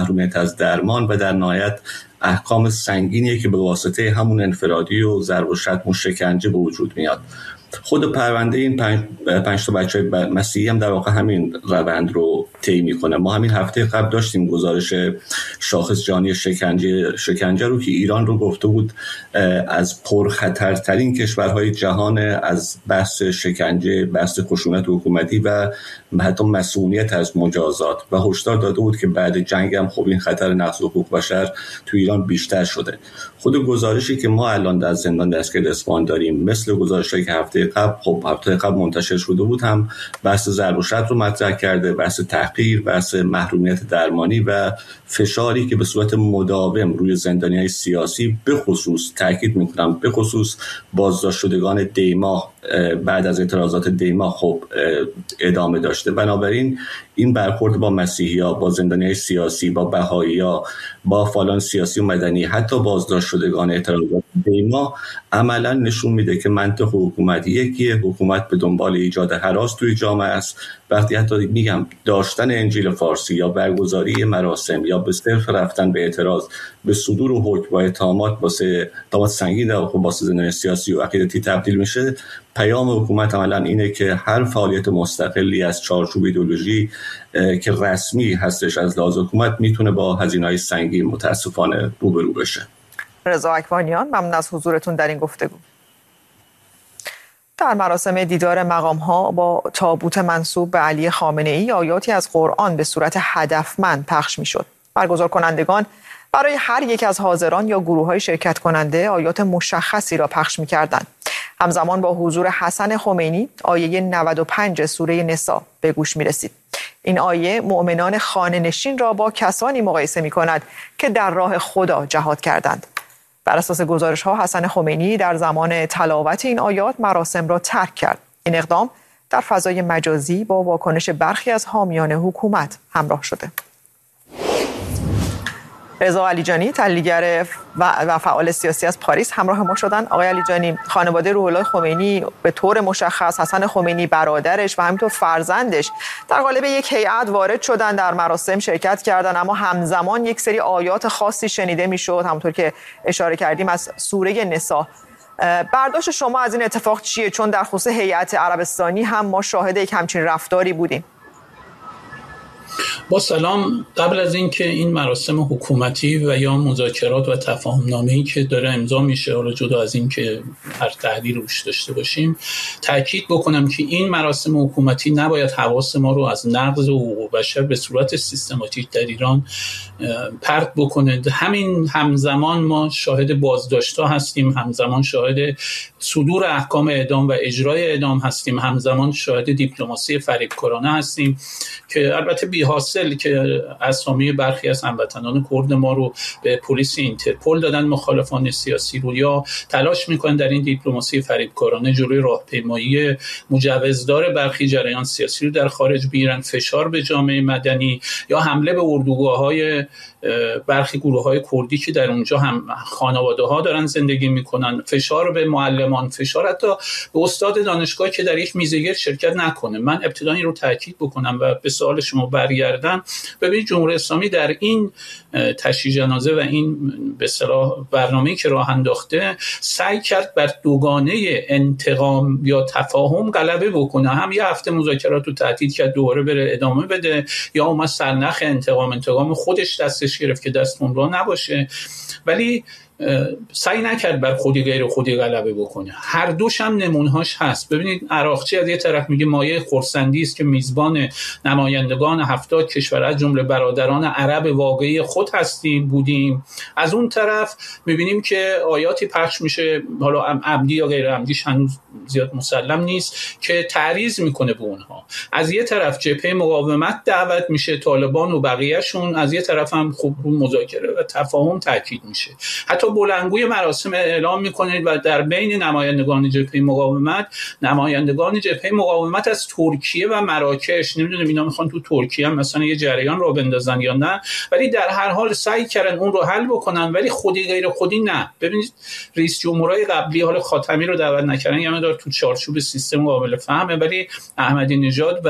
محرومیت از درمان و در نهایت احکام سنگینیه که به واسطه همون انفرادی و ضرب و شتم و شکنجه به وجود میاد. خود پرونده این پنج تا بچه مسیحی هم در واقع همین روند رو طی میکنه. ما همین هفته قبل داشتیم گزارش شاخص جهانی شکنجه رو که ایران رو گفته بود از پرخطرترین کشورهای جهان از بحث شکنجه، بحث خشونت حکومتی و حتی مسئولیت از مجازات، و هشدار داده بود که بعد جنگ هم خب این خطر نقض حقوق بشر تو ایران بیشتر شده. خود گزارشی که ما الان در زندان دستگاه اصفهان داریم مثل گزارشی که هفته قبل منتشر شده بود هم بحث ضرب و شتم رو مطرح کرده، بحث تحقیر، بحث محرومیت درمانی و فشاری که به صورت مداوم روی زندانیان سیاسی به خصوص تاکید می‌کنم به خصوص بازداشت شدگان دیما بعد از اعتراضات دیما خب ادامه داشته. بنابراین این برخورد با مسیحی‌ها، با زندانیان سیاسی، با بهائی‌ها، با فعالان سیاسی و مدنی، حتی بازداشت شدگان اعتراضات دیما عملا نشون میده که منطق حکومت یکیه. حکومت به دنبال ایجاد هراس توی جامعه است. وقتی حتی میگم داشتن انجیل فارسی یا برگزاری مراسم یا به صرف رفتن به اعتراض به صدور و حکم و اتهامات واسه سنگین واسه زندانیان سیاسی و عقیدتی تبدیل میشه، پیام حکومت عملا اینه که هر فعالیت مستقلی از چارچوب ایدئولوژی که رسمی هستش از لحاظ حکومت میتونه با هزینه‌های سنگین متاسفانه روبرو بشه. رضا اکوانیان، ممنون از حضورتون در این گفتگو. در مراسم دیدار مقام‌ها با تابوت منسوب به علی خامنه‌ای آیاتی از قرآن به صورت هدفمند پخش می‌شد. برگزار کنندگان برای هر یک از حاضران یا گروه‌های شرکت کننده آیات مشخصی را پخش می‌کردند. همزمان با حضور حسن خمینی آیه 95 سوره نساء به گوش می‌رسید. این آیه مؤمنان خانه‌نشین را با کسانی مقایسه می‌کند که در راه خدا جهاد کردند. بر اساس گزارش‌ها حسن خمینی در زمان تلاوت این آیات مراسم را ترک کرد. این اقدام در فضای مجازی با واکنش برخی از حامیان حکومت همراه شده. رضا علیجانی، تحلیلگر و فعال سیاسی از پاریس همراه ما شدن. آقای علیجانی، خانواده روح الله خمینی به طور مشخص حسن خمینی، برادرش و همینطور فرزندش در قالب یک هیئت وارد شدن، در مراسم شرکت کردن، اما همزمان یک سری آیات خاصی شنیده میشد همونطور که اشاره کردیم از سوره نساء. برداشت شما از این اتفاق چیه؟ چون در خصوص هیئت عربستانی هم ما شاهد یک همچین رفتاری بودیم. با سلام، قبل از اینکه این مراسم حکومتی و یا مذاکرات و تفاهم‌نامه‌ای که داره امضا میشه، حالا جدا از این که هر تحلیل روش داشته باشیم، تاکید بکنم که این مراسم حکومتی نباید حواس ما رو از نقض حقوق بشر به صورت سیستماتیک در ایران پرت بکنه. همزمان ما شاهد بازداشت‌ها هستیم، همزمان شاهد صدور احکام اعدام و اجرای اعدام هستیم، همزمان شاهد دیپلماسی فریبکارانه هستیم که البته بی‌حاصل که اسامی برخی از هموطنان کرد ما رو به پلیس اینترپل دادن، مخالفان سیاسی رو، یا تلاش میکنن در این دیپلماسی فریبکارانه جلوی راهپیمایی مجوزدار برخی جریان سیاسی رو در خارج بگیرن، فشار به جامعه مدنی یا حمله به اردوگاه‌های برخی گروه‌های کردی که در اونجا هم خانواده‌ها دارن زندگی میکنن، فشار به معلمان، فشار حتی به استاد دانشگاه که در یک میزگرد شرکت نکنه. من ابتدایی رو تاکید بکنم و به سوال شما برگردم. ببینید جمهوری اسلامی در این تشییع جنازه و این به اصطلاح برنامه‌ای که راه انداخته سعی کرد بر دوگانه انتقام یا تفاهم غلبه بکنه. هم یه هفته مذاکرات رو تعطیل کرد دوباره بره ادامه بده، یا اومد سرنخ انتقام خودش دستش گرفت که دست اون را نباشه، ولی سعی نکرد بر خودی غیر خودی غلبه بکنه. هر دوش هم نمونهاش هست. ببینید عراقچی از یه طرف میگه مایه خرسندی است که میزبان نمایندگان 70 کشور از جمله برادران عرب واقعی خود بودیم. از اون طرف میبینیم که آیاتی پخش میشه، حالا عمدی یا غیر عمدیش هنوز زیاد مسلم نیست، که تعریض میکنه به اونها. از یه طرف جبهه مقاومت دعوت میشه، طالبان و بقیه‌شون، از یه طرف هم خب رو مذاکره و تفاهم تاکید میشه. حتی بلندگوی مراسم اعلام میکنید و در بین نمایندگان جبهه مقاومت از ترکیه و مراکش، نمیدونم اینا میخوان تو ترکیه هم مثلا یه جریان رو بندازن یا نه، ولی در هر حال سعی کردن اون رو حل بکنن، ولی خودی غیر خودی نه. ببینید رئیس جمهورای قبلی، حالا خاتمی رو دعوت نکردن، یعنی داره تو چارچوب سیستم قابل فهمه، ولی احمدی نژاد و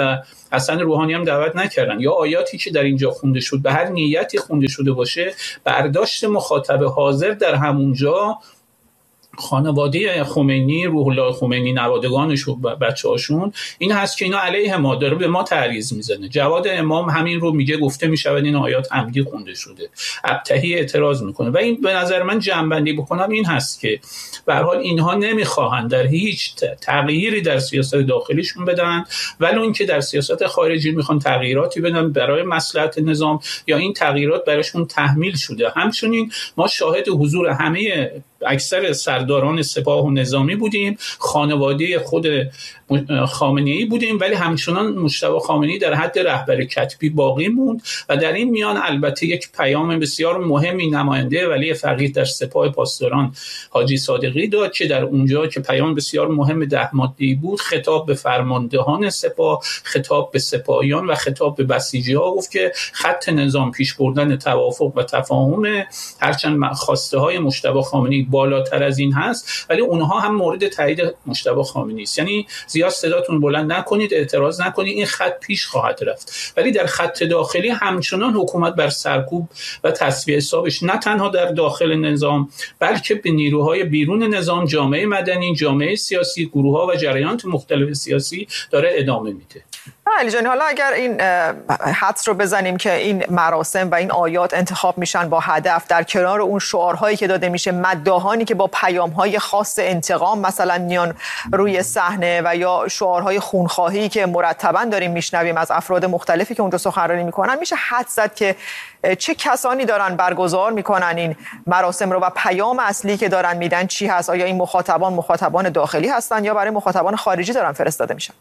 اصلا روحانی هم دعوت نکردن، یا آیاتی که در اینجا خونده شد به هر نیتی خونده شده باشه، برداشت مخاطب حاضر در همونجا خانواده خمینی، روح الله خمینی، نوادگانش و بچه‌هاشون، این هست که اینا علیه ما داره به ما تعریض میزنه. جواد امام همین رو میگه، گفته میشود این آیات عمدی خونده شده. ابطحی اعتراض میکنه و این به نظر من جمع‌بندی بکنم این هست که به هر حال اینها نمیخواهند در هیچ تغییری در سیاست داخلیشون بدن، ولی اون که در سیاست خارجی میخوان تغییراتی بدن برای مصلحت نظام، یا این تغییرات براشون تحمیل شده. همچنین ما شاهد حضور همه اکثر سرداران سپاه و نظامی بودیم، خانواده خود خامنه‌ای بودیم، ولی همچنان مجتبی خامنه‌ای در حد رهبر کتبی باقی موند و در این میان البته یک پیام بسیار مهمی نماینده ولی فقیه در سپاه پاسداران حاجی صادقی داد که در اونجا که پیام بسیار مهم 10 ماده‌ای بود، خطاب به فرماندهان سپاه، خطاب به سپاهیان و خطاب به بسیجی‌ها گفت که خط نظام پیش بردن توافق و تفاهم، هرچند خواسته‌های مجتبی خامنه‌ای بالاتر از این هست ولی اونها هم مورد تایید مجتبی خامنه‌ای است. یعنی زیاد صداتون بلند نکنید، اعتراض نکنید، این خط پیش خواهد رفت. ولی در خط داخلی همچنان حکومت بر سرکوب و تصفیه حسابش نه تنها در داخل نظام بلکه به نیروهای بیرون نظام، جامعه مدنی، جامعه سیاسی، گروه‌ها و جریانات مختلف سیاسی داره ادامه میده. علی جان، حالا اگر این حدس رو بزنیم که این مراسم و این آیات انتخاب میشن با هدف در کنار اون شعارهایی که داده میشه، مداحانی که با پیام‌های خاص انتقام مثلا میان روی صحنه و یا شعارهای خونخواهی که مرتباً داریم میشنویم از افراد مختلفی که اونجا سخنرانی میکنن، میشه حدس زد که چه کسانی دارن برگزار میکنن این مراسم رو و پیام اصلی که دارن میدن چی هست؟ آیا این مخاطبان داخلی هستن یا برای مخاطبان خارجی دارن فرستاده میشن؟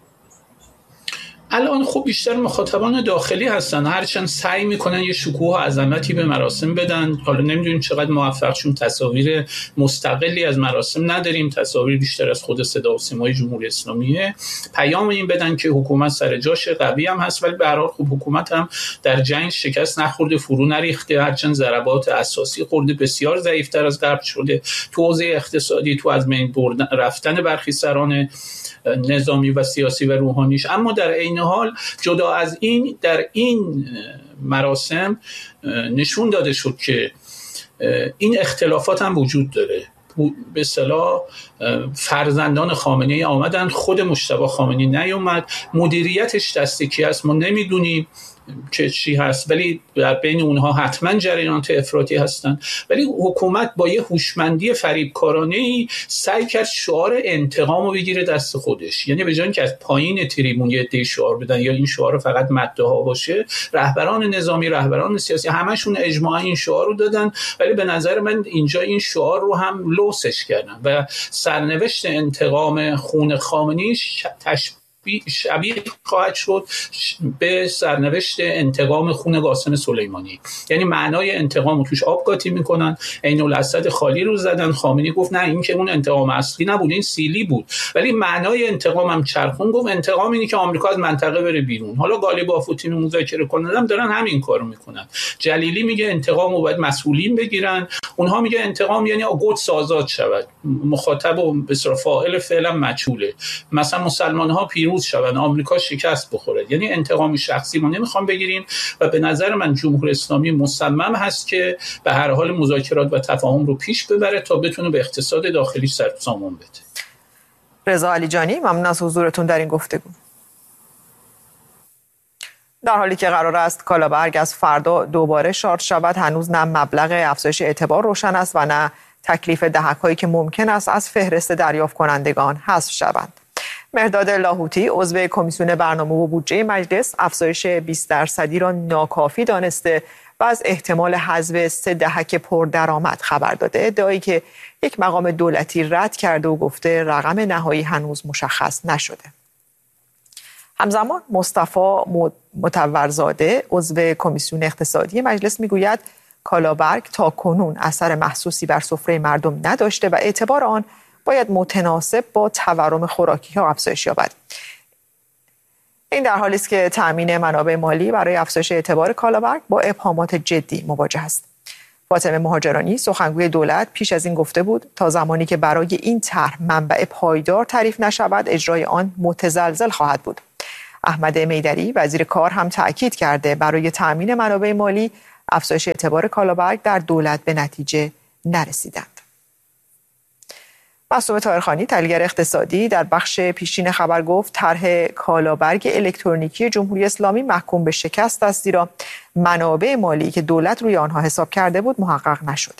الان خب بیشتر مخاطبان داخلی هستن، هرچند سعی میکنن یه شکوه و عظمتی به مراسم بدن. حالا نمیدونیم چقدر موفق شون، تصاویر مستقلی از مراسم نداریم، تصاویر بیشتر از خود صدا و سیمای جمهوری اسلامیه. پیام این بدن که حکومت سر جاش، قوی هم هست، ولی به هر حال خب حکومت هم در جنگ شکست نخورده، فرو نریخته، هرچند ضربات اساسی خورده، بسیار ضعیف‌تر از قبل شده تو حوزه اقتصادی، تو از بین رفتن برخی سران نظامی و سیاسی و روحانیش. اما در عین حال جدا از این، در این مراسم نشون داده شد که این اختلافات هم وجود داره. به اصطلاح فرزندان خامنه‌ای آمدن، خود مجتبی خامنه‌ای نیومد، مدیریتش دست کی است ما نمیدونیم که چی هست، ولی در بین اونها حتما جریانات افراطی هستن. ولی حکومت با یه هوشمندی فریبکارانه‌ای سعی کرد شعار انتقامو بگیره دست خودش. یعنی به جای اینکه از پایین تریبون یه عده شعار بدن یا این شعار فقط مدح‌ها باشه، رهبران نظامی، رهبران سیاسی همشون اجماعاً این شعار رو دادن، ولی به نظر من اینجا این شعار رو هم لوسش کردن و سرنوشت انتقام خون خامنه‌ای شبیه خواهد شد به سرنوشت انتقام خون قاسم سلیمانی. یعنی معنای انتقام رو توش آبقاطی میکنن، عین الاسد خالی رو زدن. خامنه‌ای گفت نه این که اون انتقام اصلی نبود، این سیلی بود، ولی معنای انتقام هم چرخون، گفت انتقام اینی که آمریکا از منطقه بره بیرون. حالا غالیباف و تیم مذاکره کنندم دارن همین کارو میکنن. جلیلی میگه انتقام رو باید مسئولین بگیرن، اونها میگه انتقام یعنی قدس آزاد شود، مخاطب و به صرف فاعل فعلا مجهوله، مثلا مسلمان ها پیروز شون، آمریکا شکست بخوره. یعنی انتقام شخصی ما نمیخوام بگیریم و به نظر من جمهوری اسلامی مصمم هست که به هر حال مذاکرات و تفاهم رو پیش ببره تا بتونه به اقتصاد داخلیش سرسامان بده. رضا علیجانی، ممنون از حضورتون در این گفتگو. در حالی که قرار است کالابرگ از فردا دوباره شارژ شود، هنوز نه مبلغ افزایش اعتبار روشن است و نه تکلیف دهک‌هایی که ممکن است از فهرست دریافت کنندگان حذف شوند. مهرداد لاهوتی عضو کمیسیون برنامه و بودجه مجلس افزایش 20% را ناکافی دانسته و از احتمال حذف 3 دهک پردرآمد خبر داده. ادعایی که یک مقام دولتی رد کرده و گفته رقم نهایی هنوز مشخص نشده. همزمان مصطفی مطورزاده عضو کمیسیون اقتصادی مجلس میگوید کالابرگ تا کنون اثر محسوسی بر سفره مردم نداشته و اعتبار آن باید متناسب با تورم خوراکی ها افزایش یابد. این در حالی است که تامین منابع مالی برای افزایش اعتبار کالابرگ با ابهامات جدی مواجه است. فاطمه مهاجرانی سخنگوی دولت پیش از این گفته بود تا زمانی که برای این طرح منبع پایدار تعریف نشود اجرای آن متزلزل خواهد بود. احمد میدری وزیر کار هم تأکید کرده برای تأمین منابع مالی افزایش اعتبار کالابرگ در دولت به نتیجه نرسیدند. معصومه طاهرخانی تحلیلگر اقتصادی در بخش پیشین خبر گفت طرح کالابرگ الکترونیکی جمهوری اسلامی محکوم به شکست است، زیرا منابع مالی که دولت روی آنها حساب کرده بود محقق نشده.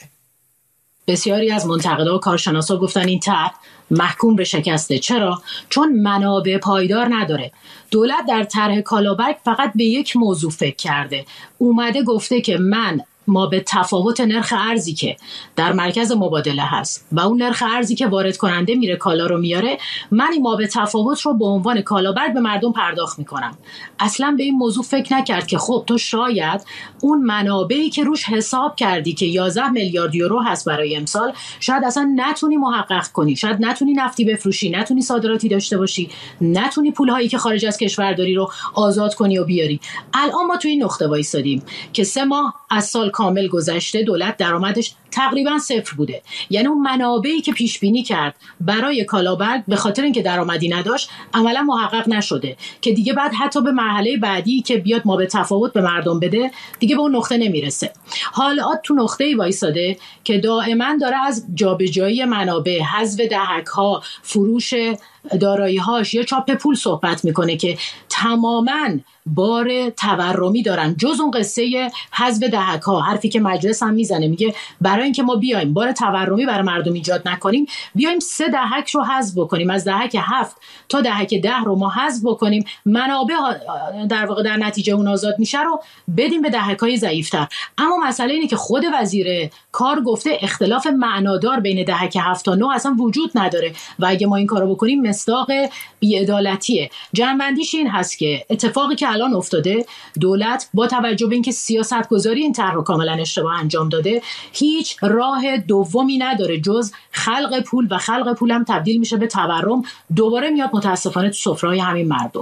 بسیاری از منتقدا و کارشناسا گفتن این طرح محکوم به شکسته. چرا؟ چون منابع پایدار نداره. دولت در طرح کالابرگ فقط به یک موضوع فکر کرده. اومده گفته که ما به تفاوت نرخ ارزی که در مرکز مبادله هست و اون نرخ ارزی که وارد کننده میره کالا رو میاره، من این ما به تفاوت رو به عنوان کالابرگ به مردم پرداخت میکنم. اصلا به این موضوع فکر نکرد که خب تو شاید اون منابعی که روش حساب کردی که 11 میلیارد یورو هست برای امسال، شاید اصلا نتونی محقق کنی، شاید نتونی نفتی بفروشی، نتونی صادراتی داشته باشی، نتونی پولهایی که خارج از کشور داری رو آزاد کنی و بیاری. الان ما توی این نقطه وایسادیم که 3 ماه از سال کامل گذشته دولت درآمدش تقریبا صفر بوده. یعنی اون منابعی که پیش بینی کرد برای کالابرگ به خاطر اینکه درآمدی نداشت عملا محقق نشده که دیگه بعد حتی به مرحله بعدی که بیاد ما به تفاوت به مردم بده دیگه به اون نقطه نمیرسه. حالا تو نقطه‌ای وایساده که دائما داره از جابجایی منابع، حذف دهک‌ها، فروش دارایی‌هاش یا چاپ پول صحبت میکنه که تماماً بار تورمی دارن، جز اون قصه حذف دهک‌ها. حرفی که مجلس هم میزنه، میگه برای اینکه ما بیایم بار تورمی برای مردم ایجاد نکنیم، بیایم 3 دهک رو حذف بکنیم، از دهک 7 تا دهک 10 رو ما حذف بکنیم، منابع در واقع در نتیجه اون آزاد میشه رو بدیم به دهک‌های ضعیف‌تر. اما مسئله اینه که خود وزیر کار گفته اختلاف معنادار بین دهک 7 تا 9 اصلا وجود نداره و اگه ما این کارو بکنیم مصداق بی‌عدالتیه. جنبندیش این هست که اتفاقی که الان افتاده، دولت با توجه به اینکه سیاست‌گذاری این طرح رو کاملا اشتباه انجام داده، هیچ راه دومی نداره جز خلق پول و خلق پول هم تبدیل میشه به تورم، دوباره میاد متاسفانه تو سفره‌های همین مردم.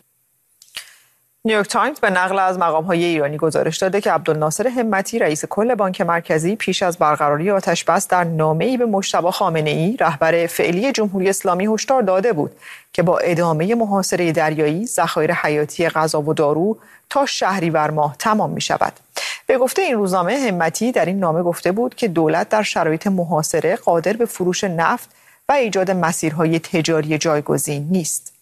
نیویورک تایمز به نقل از مقام‌های ایرانی گزارش داده که عبدالناصر همتی رئیس کل بانک مرکزی پیش از برقراری آتش‌بس در نامه‌ای به مجتبی خامنه‌ای رهبر فعلی جمهوری اسلامی هشدار داده بود که با ادامه محاصره دریایی ذخایر حیاتی غذا و دارو تا شهریور ماه تمام می‌شود. به گفته این روزنامه، همتی در این نامه گفته بود که دولت در شرایط محاصره قادر به فروش نفت و ایجاد مسیرهای تجاری جایگزین نیست.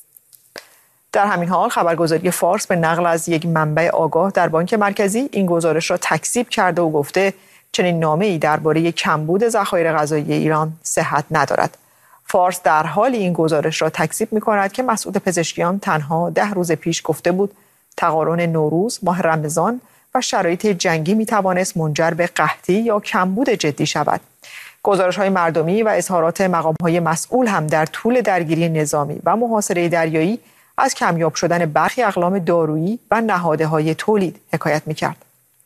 در همین حال خبرگزاری فارس به نقل از یک منبع آگاه در بانک مرکزی این گزارش را تکذیب کرده و گفته چنین نامه‌ای درباره کمبود ذخایر غذایی ایران صحت ندارد. فارس در حال این گزارش را تکذیب می‌کند که مسعود پزشکیان تنها 10 روز پیش گفته بود تقارن نوروز، ماه رمضان و شرایط جنگی می‌توانست منجر به قحطی یا کمبود جدی شود. گزارش‌های مردمی و اظهارات مقام‌های مسئول هم در طول درگیری نظامی و محاصره دریایی از کمیاب شدن برخی اقلام دارویی و نهادهای تولید حکایت می‌کرد.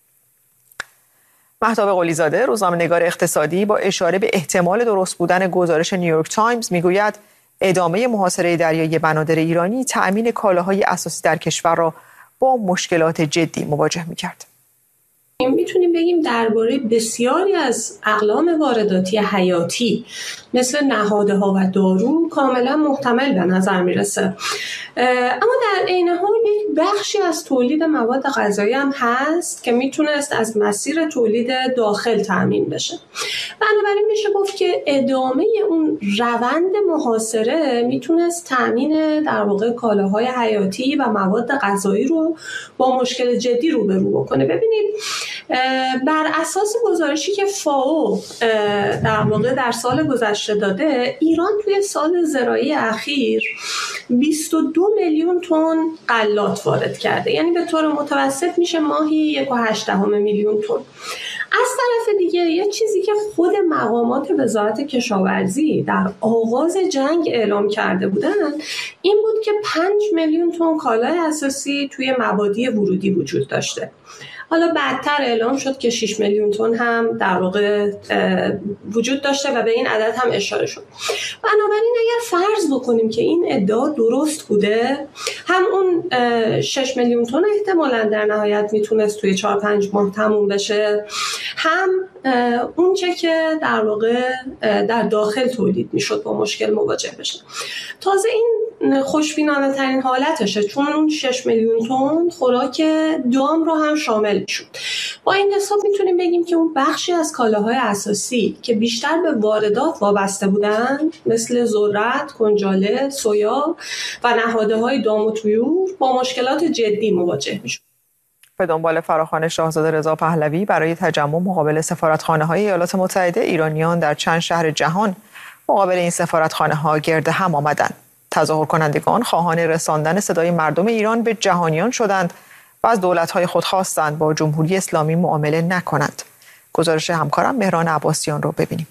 مهتاب قلی‌زاده، روزنامه‌نگار اقتصادی، با اشاره به احتمال درست بودن گزارش نیویورک تایمز میگوید ادامه محاصره دریایی بنادر ایرانی تأمین کالاهای اساسی در کشور را با مشکلات جدی مواجه می‌کرد. میتونیم بگیم درباره بسیاری از اقلام وارداتی حیاتی مثل نهادها و دارو کاملا محتمل به نظر میرسه. اما در عین حال یک بخشی از تولید مواد غذایی هم هست که میتونست از مسیر تولید داخل تامین بشه. بنابراین میشه گفت که ادامه اون روند محاصره میتونست تامین در واقع کالاهای حیاتی و مواد غذایی رو با مشکل جدی روبرو بکنه. ببینید بر اساس گزارشی که فائو در واقع در سال گذشته داده، ایران توی سال زراعی اخیر 22 میلیون تن غلات وارد کرده، یعنی به طور متوسط میشه ماهی 1.8 میلیون تن. از طرف دیگه یه چیزی که خود مقامات وزارت کشاورزی در آغاز جنگ اعلام کرده بودن این بود که 5 میلیون تن کالای اساسی توی مبادی ورودی وجود داشته. حالا بعدتر اعلام شد که 6 میلیون تن هم در واقع وجود داشته و به این عدد هم اشاره شد. بنابراین اگر فرض بکنیم که این ادعا درست بوده، هم اون 6 میلیون تن احتمالاً در نهایت میتونست توی 4-5 ماه تموم بشه، هم اون چه که در واقع در داخل تولید میشد با مشکل مواجه بشه. تازه این خوشبینانه ترین حالتشه، چون اون 6 میلیون تن خوراک دام رو هم شامل شد. با این حساب میتونیم بگیم که اون بخشی از کالاهای اساسی که بیشتر به واردات وابسته بودن مثل ذرت، کنجاله، سویا و نهادهای دام و طیور با مشکلات جدی مواجه میشد. به دنبال فراخوان شاهزاده رضا پهلوی برای تجمع مقابل سفارتخانه‌های ایالات متحده، ایرانیان در چند شهر جهان مقابل این سفارتخانه‌ها گرد هم آمدند. تظاهر کنندگان خواهان رساندن صدای مردم ایران به جهانیان شدند و از دولت‌های خود خواستند با جمهوری اسلامی معامله نکنند. گزارش همکارم مهران عباسیان رو ببینیم.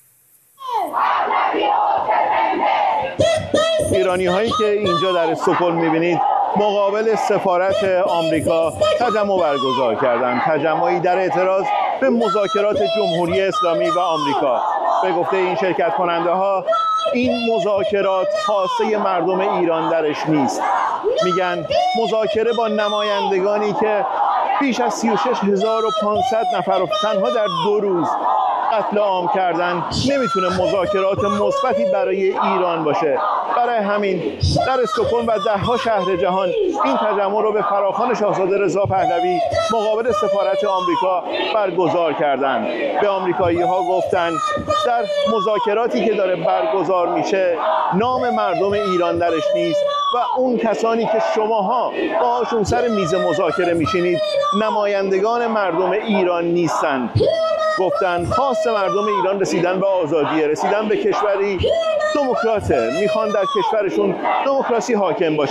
ایرانی‌هایی که اینجا در استکهلم می‌بینید مقابل سفارت آمریکا تجمع برگزار کردند. تجمعی در اعتراض به مذاکرات جمهوری اسلامی و آمریکا. به گفته این شرکت کننده ها این مذاکرات خواسته مردم ایران درش نیست. میگن مذاکره با نمایندگانی که بیش از 36,500 نفر رو تنها در 2 روز قتل عام کردن نمیتونه مذاکرات مثبتی برای ایران باشه. برای همین در استکهلم و ده‌ها شهر جهان این تجمع رو به فراخوان شاهزاده رضا پهلوی مقابل سفارت آمریکا برگزار کردند. به آمریکایی‌ها گفتند در مذاکراتی که داره برگزار میشه نام مردم ایران درش نیست و اون کسانی که شماها باهاشون سر میز مذاکره میشینید نمایندگان مردم ایران نیستند. گفتن خواست مردم ایران رسیدن به آزادی، رسیدن به کشوری دموکراته، میخوان در کشورشون دموکراسی حاکم باشه.